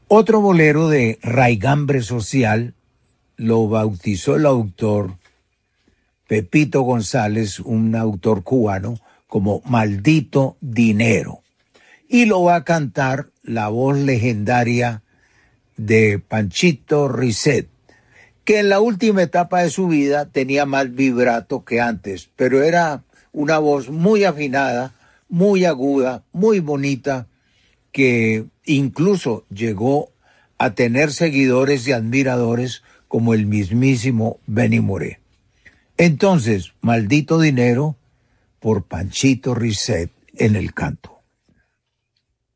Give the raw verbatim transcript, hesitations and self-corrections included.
Otro bolero de raigambre social lo bautizó el autor Pepito González, un autor cubano, como Maldito Dinero. Y lo va a cantar la voz legendaria de Panchito Risset, que en la última etapa de su vida tenía más vibrato que antes, pero era una voz muy afinada, muy aguda, muy bonita, que incluso llegó a tener seguidores y admiradores como el mismísimo Benny Moré. Entonces, Maldito Dinero por Panchito Risset en el canto.